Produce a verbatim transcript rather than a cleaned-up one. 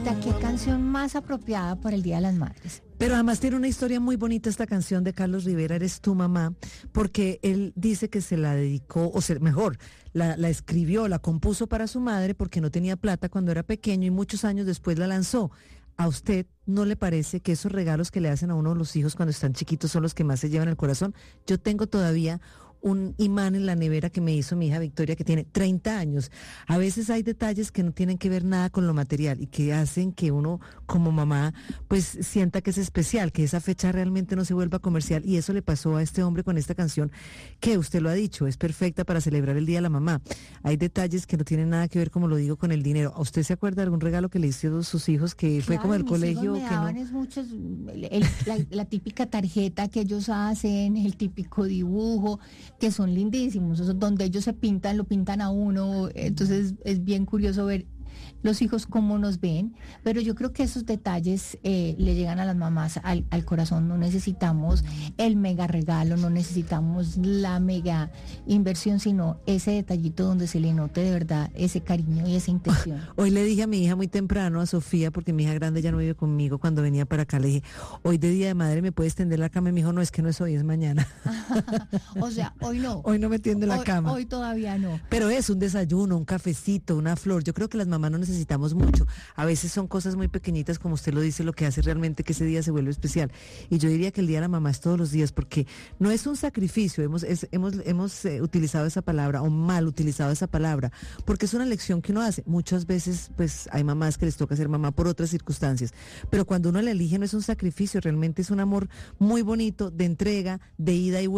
Karencita, qué canción más apropiada para el Día de las Madres. Pero además tiene una historia muy bonita esta canción de Carlos Rivera, Eres tu mamá, porque él dice que se la dedicó, o sea, mejor, la, la escribió, la compuso para su madre porque no tenía plata cuando era pequeño y muchos años después la lanzó. ¿A usted no le parece que esos regalos que le hacen a uno los hijos cuando están chiquitos son los que más se llevan el corazón? Yo tengo todavía un imán en la nevera que me hizo mi hija Victoria, que tiene treinta años. A veces hay detalles que no tienen que ver nada con lo material y que hacen que uno como mamá pues sienta que es especial, que esa fecha realmente no se vuelva comercial, y eso le pasó a este hombre con esta canción que usted lo ha dicho, es perfecta para celebrar el Día de la Mamá. Hay detalles que no tienen nada que ver, como lo digo, con el dinero. ¿A usted se acuerda de algún regalo que le hicieron sus hijos que Claro, fue como del mis colegio? hijos me Que daban no? es muchos, el- el- la, la típica tarjeta que ellos hacen, el típico dibujo, que son lindísimos, esos donde ellos se pintan, lo pintan a uno, entonces es bien curioso ver los hijos cómo nos ven, pero yo creo que esos detalles eh, le llegan a las mamás al, al corazón. No necesitamos el mega regalo, no necesitamos la mega inversión, sino ese detallito donde se le note de verdad ese cariño y esa intención. Hoy le dije a mi hija muy temprano, a Sofía, porque mi hija grande ya no vive conmigo, cuando venía para acá, le dije, hoy de Día de Madre me puedes tender la cama, y me dijo, no, es que no es hoy, es mañana. O sea, hoy no. Hoy no me tiende la hoy, cama. Hoy todavía no. Pero es un desayuno, un cafecito, una flor. Yo creo que las mamás no necesitamos mucho. A veces son cosas muy pequeñitas, como usted lo dice, lo que hace realmente que ese día se vuelve especial. Y yo diría que el Día de la Mamá es todos los días, porque no es un sacrificio, hemos, es, hemos, hemos eh, utilizado esa palabra, o mal utilizado esa palabra, porque es una elección que uno hace. Muchas veces, pues, hay mamás que les toca ser mamá por otras circunstancias, pero cuando uno la elige no es un sacrificio, realmente es un amor muy bonito, de entrega, de ida y vuelta.